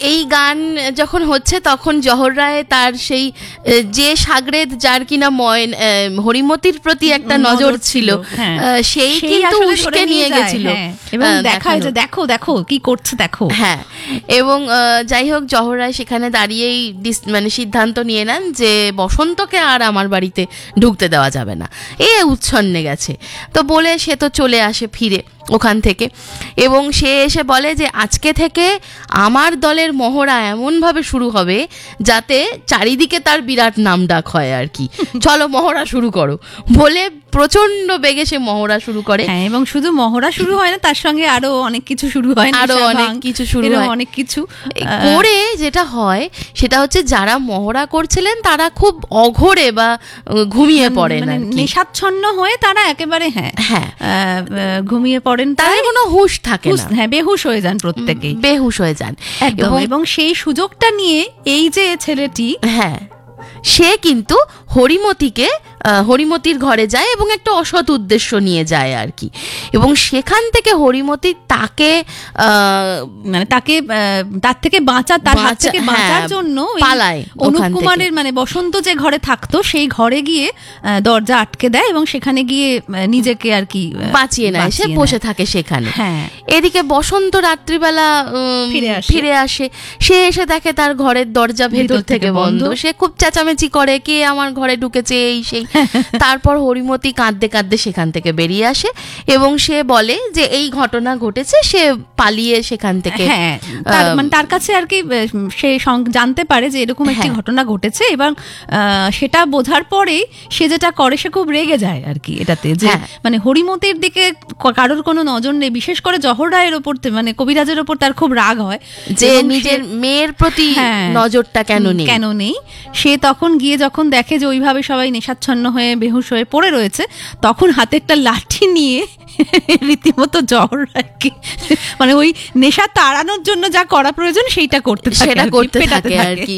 এই গান যখন হচ্ছে তখন জহর রায় তার সেই যে সাগরেদ যার কিনা হরিমতির প্রতি একটা নজর ছিল, সেই কিন্তু উস্কে নিয়ে গেছিল এবং দেখায় যে দেখো দেখো কি করছে দেখো। হ্যাঁ, এবং যাই হোক জহর রায় সেখানে দাঁড়িয়েই মানে সিদ্ধান্ত নিয়ে নেন যে বসন্তকে আর আমার বাড়িতে ঢুকতে দেওয়া যাবে না, এ উচ্ছন্নে গেছে। তো বলে সে তো চলে আসে ফিরে ওখান থেকে, এবং সে এসে বলে যে আজকে থেকে আমার দলের মহড়া এমনভাবে শুরু হবে যাতে চারিদিকে তার বিরাট নাম ডাক হয় আর কি, চলো মহড়া শুরু করো বলে প্রচন্ড বেগে সে মহড়া শুরু করে। এবং শুধু মহড়া শুরু হয় না, তার সঙ্গে আরো অনেক কিছু শুরু হয়, আরো অনেক কিছু শুরু হয়, অনেক কিছু করে যেটা হয় সেটা হচ্ছে যারা মহড়া করছিলেন তারা খুব অঘোরে বা ঘুমিয়ে পড়েন, নেশাচ্ছন্ন হয়ে তারা একেবারে ঘুমিয়ে পড়েন, তাদের কোনো হুঁশ থাকে না, বেহুশ হয়ে যান, প্রত্যেকেই বেহুশ হয়ে যান। এবং সেই সুযোগটা নিয়ে এই যে ছেলেটি সে কিন্তু হরিমতির ঘরে যায় এবং একটা অসৎ উদ্দেশ্য নিয়ে যায় আর কি, এবং সেখান থেকে হরিমতি তাকে মানে তার থেকে বাঁচার জন্য পালায়। অনুপ কুমারের মানে বসন্ত যে ঘরে থাকতো সেই ঘরে গিয়ে দরজা আটকে দেয় এবং সেখানে গিয়ে নিজেকে আর কি বাঁচিয়ে নেয়, সে বসে থাকে সেখানে। এদিকে বসন্ত রাত্রিবেলা ফিরে আসে, সে এসে দেখে তার ঘরের দরজা ভেতর থেকে বন্ধ, সে খুব চেঁচামেচি করে কে আমার ঘরে ঢুকেছে এই সেই। তারপর হরিমতি কাঁদতে কাঁদতে সেখান থেকে বেরিয়ে আসে এবং সে বলে যে এই ঘটনা ঘটেছে, সে পালিয়ে সেখান থেকে মানে তার কাছে আর কি সে জানতে পারে যে এরকম একটি ঘটনা ঘটেছে, এবং সেটা বোঝার পরেই সে যেটা করে সে খুব রেগে যায় আর কি এটাতে, যে মানে হরিমতির দিকে কারোর কোনো নজর নেই, বিশেষ করে জহর রায়ের ওপর মানে কবিরাজের ওপর তার খুব রাগ হয় যে নিজের মেয়ের প্রতি নজরটা কেন নেই। সে তখন গিয়ে যখন দেখে যে ওইভাবে সবাই নেশাচ্ছন্ন হয়ে বেহুশ হয়ে পড়ে রয়েছে, তখন হাতে একটা লাঠি নিয়ে রীতিমতো জহর রায়কে মানে ওই নেশা তাড়ানোর জন্য যা করা প্রয়োজন সেইটা করতে থাকে আর কি।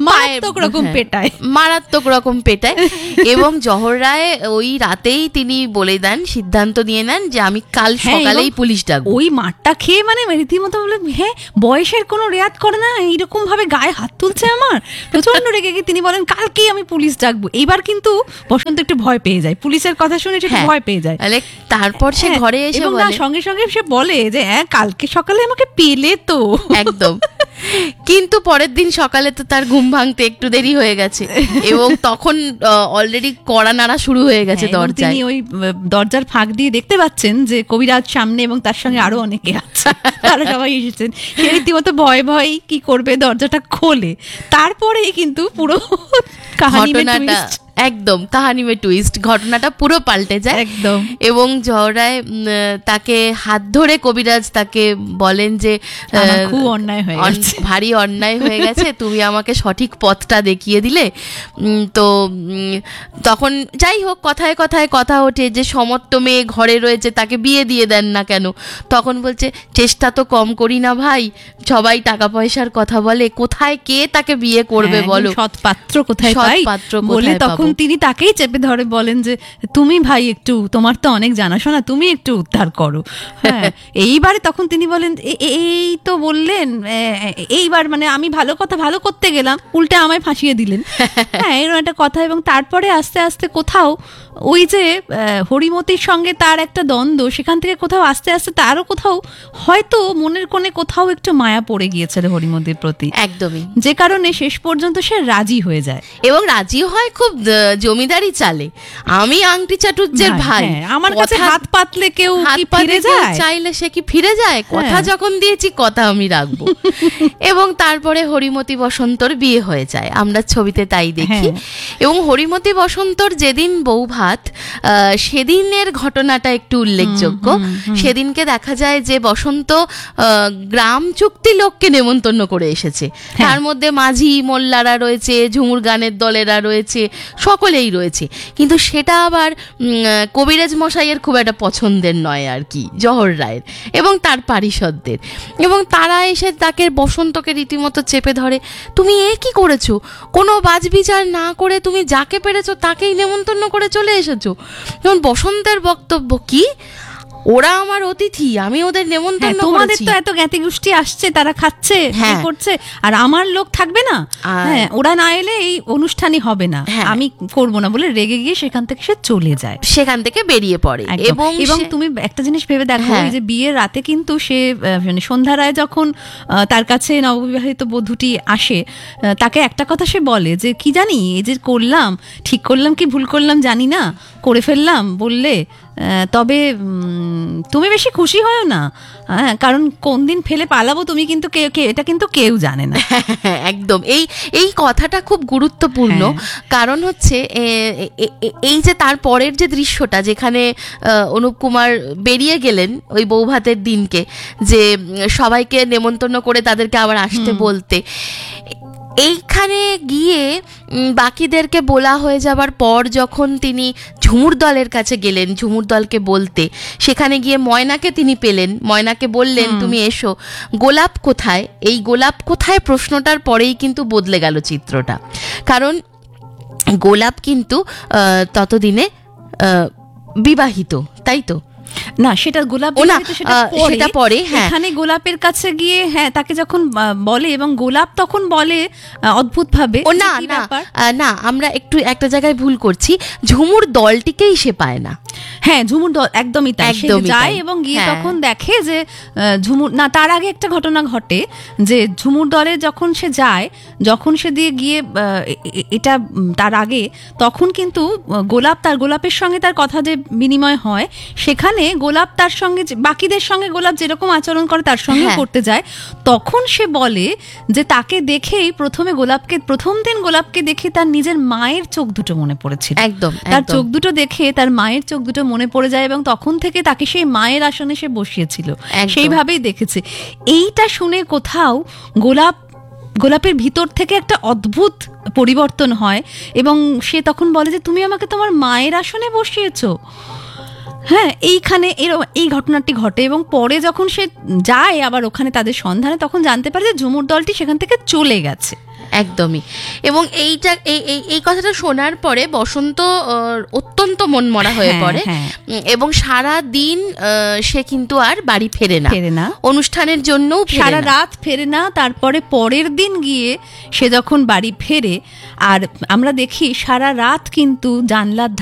মারাত্মক রকম পেটায় এবং জহর রায় ওই রাতেই তিনি বলে দেন, সিদ্ধান্ত নিয়ে নেন যে আমি কাল সকালেই পুলিশ ডাকবো। ওই মারটা খেয়ে মানে রীতিমতো বলে বয়সের কোনো রেয়াত করে না, এইরকম ভাবে গায়ে হাত তুলছে আমার, প্রচন্ড রেগে গিয়ে তিনি বলেন কালকেই আমি পুলিশ ডাকবো। এইবার কিন্তু বসন্ত একটু ভয় পেয়ে যায়, পুলিশের কথা শুনে সে ভয় পেয়ে যায়। তারপর সে ঘরে এসে সঙ্গে সঙ্গে সে বলে যে কালকে সকালে আমাকে পেলে তো একদম, কিন্তু পরের দিন সকালে তো তার ঘুম ভাঙতে একটু দেরি হয়ে গেছে এবং তখন অলরেডি কড়া নাড়া শুরু হয়ে গেছে দরজায়। তিনি ওই দরজার ফাঁক দিয়ে দেখতে পাচ্ছেন যে কবিরাজ সামনে এবং তার সঙ্গে আরো অনেকে আছে, তারা সবাই এসেছেন। সে রীতিমতো ভয় কি করবে, দরজাটা খোলে। তারপরেই কিন্তু পুরো কাহিনীটা একদম কাহিনী মে টুইস্ট, ঘটনাটা পুরো পাল্টে যায় একদম। এবং জহর রায় তাকে হাত ধরে কবিরাজ তাকে বলেন যে খুব অন্যায় হয়ে গেছে, ভারী অন্যায় হয়ে গেছে, তুমি আমাকে সঠিক পথটা দেখিয়ে দিলে। তো তখন যাই হোক কথায় কথায় কথা ওঠে যে সমস্ত মেয়ে ঘরে রয়েছে, তাকে বিয়ে দিয়ে দেন না কেন। তখন বলছে চেষ্টা তো কম করি না ভাই, সবাই টাকা পয়সার কথা বলে, কোথায় কে তাকে বিয়ে করবে বলো, সৎপাত্র কোথায় বলে তখন তিনি তাকেই চেপে ধরে বলেন যে তুমি ভাই একটু, তোমার তো অনেক জানাশোনা, তুমি একটু উদ্ধার করো। এইবারে তখন তিনি বলেন এই তো বললেন, এইবার মানে আমি ভালো করতে গেলাম, উল্টে আমায় ফাঁসিয়ে দিলেন। এরকম একটা কথা। এবং তারপরে আস্তে আস্তে কোথাও ওই যে হরিমতির সঙ্গে তার একটা দ্বন্দ্ব, সেখান থেকে কোথাও আস্তে আস্তে তারও কোথাও হয়তো মনের কোণে কোথাও একটু মায়া পড়ে গিয়েছিল হরিমতির প্রতি, একদমই, যে কারণে শেষ পর্যন্ত সে রাজি হয়ে যায়। এবং রাজিও হয় খুব জমিদারি চালে, আমি আংটি চাটুর্যের ভাই, আমার কাছে হাত পাতলে কেউ ফিরে যায়, চাইলে সে কি ফিরে যায়, কথা যখন দিয়েছি কথা আমি রাখবো। এবং তারপরে হরিমতি বসন্তর বিয়ে হয়ে যায়, আমরা ছবিতে তাই দেখি। এবং হরিমতি বসন্তর যেদিন বৌভাত, সেদিনের ঘটনাটা একটু উল্লেখযোগ্য। সেদিনকে দেখা যায় যে বসন্ত গ্রাম চুক্তি লোককে নেমন্তন্ন করে এসেছে, তার মধ্যে মাঝি মোল্লারা রয়েছে, ঝুমুর গানের দলেরা রয়েছে, সকলেই রয়েছে, কিন্তু সেটা আবার কবিরাজ মশাইয়ের খুব একটা পছন্দের নয় আর কি, জহর রায়ের এবং তার পারিষদদের। এবং তারা এসে তাকে বসন্তকে রীতিমতো চেপে ধরে, তুমি কি করেছো, কোনো বাজবিচার না করে তুমি যাকে পেরেছো তাকেই নেমন্তন্ন করে চলে এসেছো। যেমন বসন্তের বক্তব্য কি, ওরা আমার অতিথি, আমি ওদের নেমন্তন্ন করেছি। তোমাদের তো এত জ্ঞাতি গোষ্ঠী আসছে, তারা খাচ্ছে করছে, আর আমার লোক থাকবে না, হ্যাঁ ওরা না এলে এই অনুষ্ঠানই হবে না, আমি করব না বলে রেগে গিয়ে সেখান থেকে সে চলে যায়, সেখান থেকে বেরিয়ে পড়ে। এবং তুমি একটা জিনিস ভেবে দেখো, এই যে বিয়ের রাতে কিন্তু সে সন্ধ্যা রায় যখন তার কাছে নববিবাহিত বধূটি আসে, তাকে একটা কথা সে বলে যে কি জানি এই যে করলাম, ঠিক করলাম কি ভুল করলাম জানি না, করে ফেললাম বললে, তবে তুমি বেশি খুশি হয় না, কারণ কোন দিন ফেলে পালাবো তুমি কিন্তু এটা কিন্তু কেউ জানে না। একদম এই কথাটা খুব গুরুত্বপূর্ণ, কারণ হচ্ছে এই যে তার পরের যে দৃশ্যটা যেখানে অনুপ কুমার বেরিয়ে গেলেন ওই বৌভাতের দিনকে, যে সবাইকে নেমন্তন্ন করে তাদেরকে আবার আসতে বলতে, এইখানে গিয়ে বাকিদেরকে বলা হয়ে যাবার পর যখন তিনি ঝুমুর দলের কাছে গেলেন ঝুমুর দলকে বলতে, সেখানে গিয়ে ময়নাকে তিনি পেলেন, ময়নাকে বললেন তুমি এসো, গোলাপ কোথায়, এই গোলাপ কোথায় প্রশ্নটার পরেই কিন্তু বদলে গেল চিত্রটা, কারণ গোলাপ কিন্তু ততদিনে বিবাহিত, তাই তো? না, সেটা গোলাপ সেটা পরে, এখানে গোলাপের কাছে গিয়ে তাকে যখন বলে, এবং গোলাপ তখন বলে অদ্ভুত ভাবে, না আমরা একটু একটা জায়গায় ভুল করছি, ঝুমুর দলটিকেই সে পায় না। হ্যাঁ, ঝুমুর দল একদমই তাই, সে যায় এবং গিয়ে তখন দেখে যে ঝুমুর না, তার আগে একটা ঘটনা ঘটে যে ঝুমুর দলে যখন সে যায়, যখন সে দিয়ে গিয়ে এটা তার আগে তখন কিন্তু গোলাপের সঙ্গে তার কথা যে বিনিময় হয়, সেখানে গোলাপ তার সঙ্গে বাকিদের সঙ্গে গোলাপ যেরকম আচরণ করে তার সঙ্গে করতে যায়, তখন সে বলে যে তাকে দেখেই প্রথম দিন গোলাপকে দেখে তার নিজের মায়ের চোখ দুটো মনে পড়েছিল, একদম তার চোখ দুটো দেখে তার মায়ের চোখ দুটো মনে পড়ে যায়, এবং তখন থেকে তাকে সেই মায়ের আসনে সে বসিয়েছিল, সেইভাবেই দেখেছে। এইটা শুনে কোথাও গোলাপের ভিতর থেকে একটা অদ্ভুত পরিবর্তন হয়, এবং সে তখন বলে যে তুমি আমাকে তোমার মায়ের আসনে বসিয়েছো। হ্যাঁ, এইখানে এই ঘটনাটি ঘটে, এবং পরে যখন সে যায় আবার ওখানে তাদের সন্ধানে, তখন জানতে পারে যে ঝুমুর দলটি সেখান থেকে চলে গেছে। একদমই। এবং এই কথাটা শোনার পরে বসন্ত অত্যন্ত মনমরা হয়ে পড়ে, এবং সারা দিন সে কিন্তু আর বাড়ি ফেরে না, অনুষ্ঠানের জন্য সারা রাত ফেরে না। তারপরে পরের দিন গিয়ে সে যখন বাড়ি ফেরে, আর আমরা দেখি সারা রাত কিন্তু জানলার